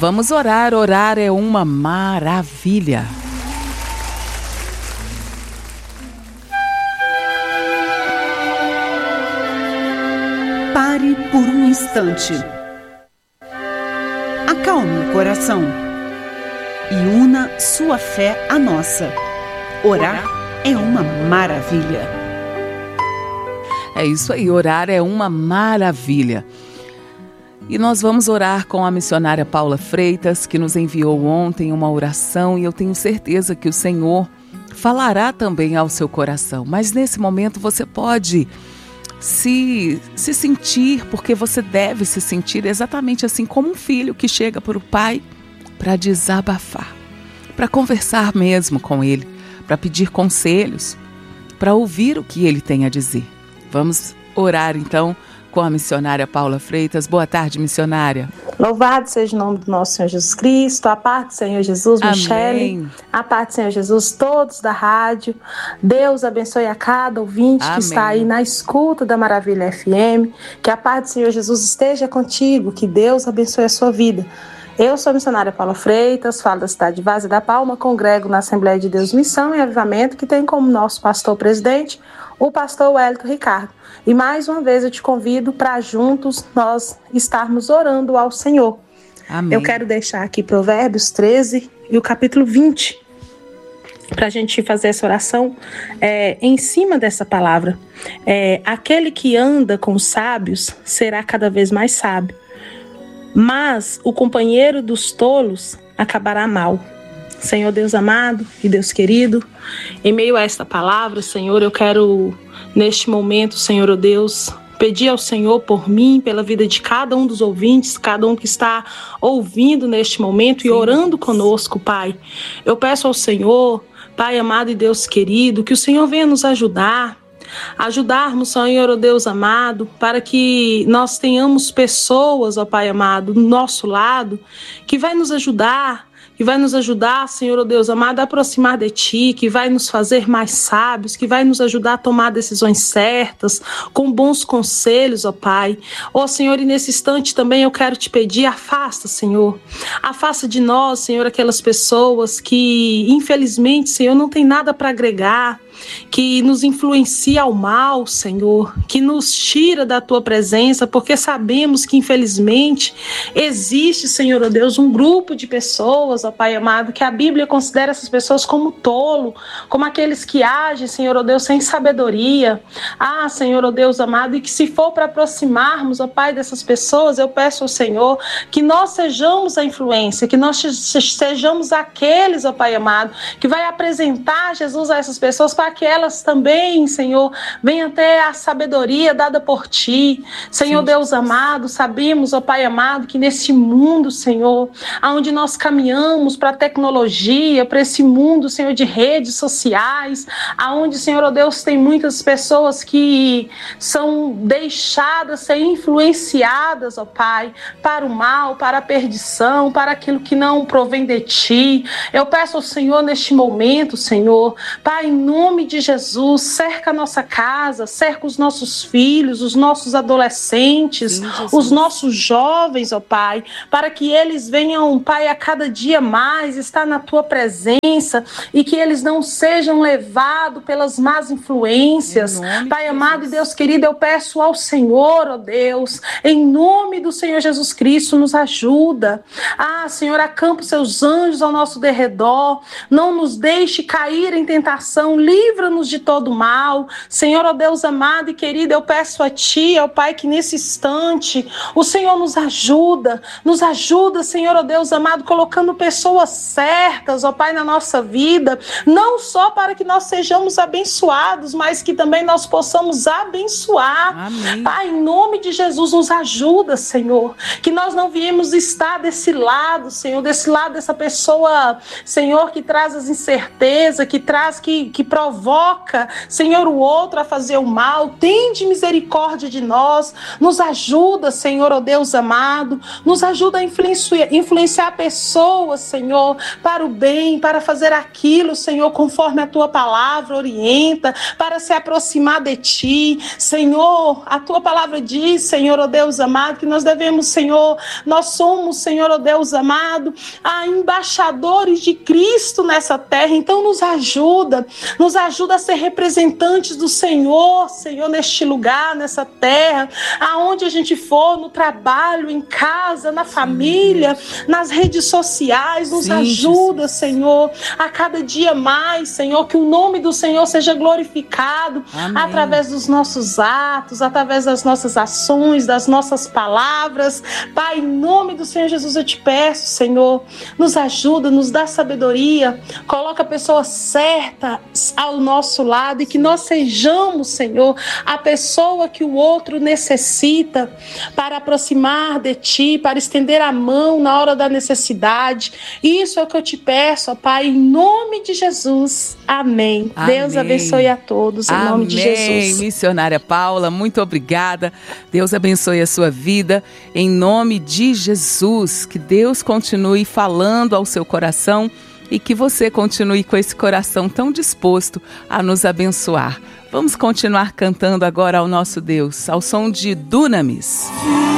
Vamos orar, orar é uma maravilha. Pare por um instante. Acalme o coração e una sua fé à nossa. Orar é uma maravilha. É isso aí, orar é uma maravilha. E nós vamos orar com a missionária Paula Freitas, que nos enviou ontem uma oração, e eu tenho certeza que o Senhor falará também ao seu coração. Mas nesse momento você pode se sentir, porque você deve se sentir exatamente assim como um filho que chega para o pai para desabafar, para conversar mesmo com ele, para pedir conselhos, para ouvir o que ele tem a dizer. Vamos orar então com a missionária Paula Freitas. Boa tarde, missionária. Louvado seja o nome do nosso Senhor Jesus Cristo, a paz do Senhor Jesus, Michele, a paz do Senhor Jesus, todos da rádio. Deus abençoe a cada ouvinte que está aí na escuta da Maravilha FM, que a paz do Senhor Jesus esteja contigo, que Deus abençoe a sua vida. Eu sou a missionária Paula Freitas, falo da cidade de Vazia da Palma, congrego na Assembleia de Deus Missão e Avivamento, que tem como nosso pastor-presidente o pastor Wellington Ricardo. E mais uma vez eu te convido para juntos nós estarmos orando ao Senhor. Amém. Eu quero deixar aqui Provérbios 13 e o capítulo 20, para a gente fazer essa oração em cima dessa palavra. Aquele que anda com os sábios será cada vez mais sábio, mas o companheiro dos tolos acabará mal. Senhor Deus amado e Deus querido, em meio a esta palavra, Senhor, eu quero, neste momento, Senhor, oh Deus, pedir ao Senhor por mim, pela vida de cada um dos ouvintes, cada um que está ouvindo neste momento e orando conosco, Pai. Eu peço ao Senhor, Pai amado e Deus querido, que o Senhor venha nos ajudarmos, Senhor, oh Deus amado, para que nós tenhamos pessoas, ó Pai amado, do nosso lado, que vai nos ajudar, Senhor, oh Deus amado, a aproximar de Ti, que vai nos fazer mais sábios, que vai nos ajudar a tomar decisões certas, com bons conselhos, ó Pai. Ó Senhor, e nesse instante também eu quero Te pedir, afasta, Senhor. Afasta de nós, Senhor, aquelas pessoas que, infelizmente, Senhor, não tem nada para agregar, que nos influencia ao mal, Senhor, que nos tira da Tua presença, porque sabemos que, infelizmente, existe, Senhor, oh Deus, um grupo de pessoas, ó Pai amado, que a Bíblia considera essas pessoas como tolo, como aqueles que agem, Senhor, oh Deus, sem sabedoria. Senhor, oh Deus amado, e que se for para aproximarmos, ó Pai, dessas pessoas, eu peço ao Senhor que nós sejamos a influência, que nós sejamos aqueles, ó Pai amado, que vai apresentar Jesus a essas pessoas, para que elas também, Senhor, venham ter a sabedoria dada por Ti. Senhor Deus amado, sabemos, ó Pai amado, que nesse mundo, Senhor, onde nós caminhamos para a tecnologia, para esse mundo, Senhor, de redes sociais, aonde, Senhor, ó Deus, tem muitas pessoas que são deixadas ser influenciadas, ó Pai, para o mal, para a perdição, para aquilo que não provém de Ti. Eu peço ao Senhor neste momento, Senhor, Pai, em nome de Jesus, cerca a nossa casa, cerca os nossos filhos, os nossos adolescentes, os nossos jovens, ó Pai, para que eles venham, Pai, a cada dia mais estar na Tua presença e que eles não sejam levados pelas más influências. Pai amado e Deus querido, eu peço ao Senhor, ó Deus, em nome do Senhor Jesus Cristo, nos ajuda. Senhor, acampa os Seus anjos ao nosso derredor, não nos deixe cair em tentação, livra-nos de todo mal. Senhor, ó Deus amado e querido, eu peço a Ti, ó Pai, que nesse instante o Senhor nos ajuda, Senhor, ó Deus amado, colocando pessoas certas, ó Pai, na nossa vida, não só para que nós sejamos abençoados, mas que também nós possamos abençoar. Amém. Pai, em nome de Jesus, nos ajuda, Senhor, que nós não viemos estar desse lado, Senhor, desse lado dessa pessoa, Senhor, que traz as incertezas, que provoca provoca, Senhor, o outro a fazer o mal. Tende misericórdia de nós. Nos ajuda, Senhor, ó Deus amado. Nos ajuda a influenciar pessoas, Senhor, para o bem, para fazer aquilo, Senhor, conforme a Tua palavra orienta, para se aproximar de Ti. Senhor, a Tua palavra diz, Senhor, ó Deus amado, que nós devemos, Senhor, nós somos, Senhor, ó Deus amado, embaixadores de Cristo nessa terra. Então nos ajuda a ser representantes do Senhor, Senhor, neste lugar, nessa terra, aonde a gente for, no trabalho, em casa, na família, nas redes sociais. Nos ajuda, Senhor, a cada dia mais, Senhor, que o nome do Senhor seja glorificado. Amém. Através dos nossos atos, através das nossas ações, das nossas palavras. Pai, em nome do Senhor Jesus, eu te peço, Senhor, nos ajuda, nos dá sabedoria, coloca pessoas certas ao nosso lado e que nós sejamos, Senhor, a pessoa que o outro necessita para aproximar de Ti, para estender a mão na hora da necessidade. Isso é o que eu te peço, ó Pai, em nome de Jesus. Amém. Amém. Deus abençoe a todos, em nome de Jesus. Missionária Paula, muito obrigada. Deus abençoe a sua vida, em nome de Jesus. Que Deus continue falando ao seu coração e que você continue com esse coração tão disposto a nos abençoar. Vamos continuar cantando agora ao nosso Deus, ao som de Dunamis.